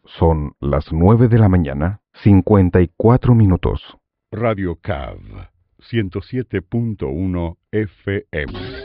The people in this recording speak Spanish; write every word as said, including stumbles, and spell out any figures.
Son las nueve de la mañana, cincuenta y cuatro minutos. Radio C A V, ciento siete punto uno F M.